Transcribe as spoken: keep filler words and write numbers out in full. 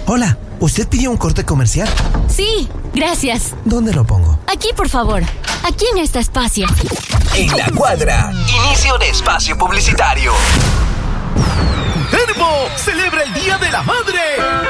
Hola, ¿usted pidió un corte comercial? Sí, gracias. ¿Dónde lo pongo? Aquí, por favor. Aquí en este espacio. En la cuadra, inicio de espacio publicitario. ¡Cutervo celebra el Día de la Madre!